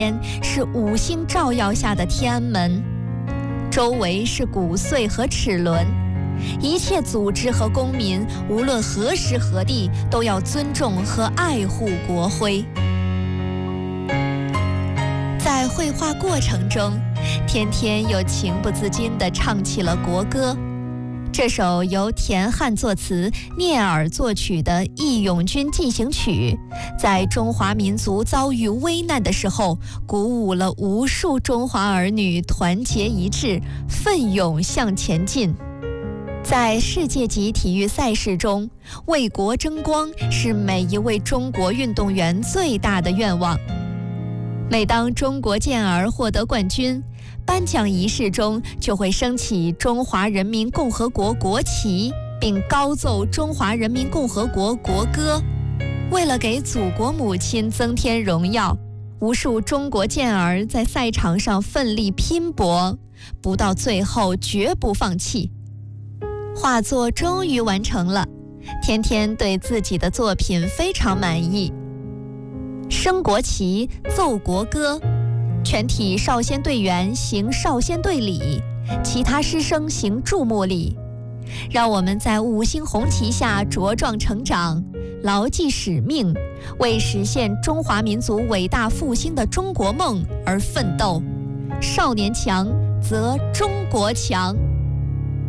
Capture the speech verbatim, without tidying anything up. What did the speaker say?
是五星照耀下的天安门，周围是谷穗和齿轮，一切组织和公民，无论何时何地，都要尊重和爱护国徽。在绘画过程中，天天又情不自禁地唱起了国歌。这首由田汉作词、聂耳作曲的《义勇军进行曲》，在中华民族遭遇危难的时候，鼓舞了无数中华儿女团结一致，奋勇向前进。在世界级体育赛事中，为国争光是每一位中国运动员最大的愿望。每当中国健儿获得冠军，颁奖仪式中就会升起中华人民共和国国旗，并高奏中华人民共和国国歌。为了给祖国母亲增添荣耀，无数中国健儿在赛场上奋力拼搏，不到最后绝不放弃。画作终于完成了，天天对自己的作品非常满意。升国旗，奏国歌，全体少先队员行少先队礼，其他师生行注目礼。让我们在五星红旗下茁壮成长，牢记使命，为实现中华民族伟大复兴的中国梦而奋斗。少年强则中国强。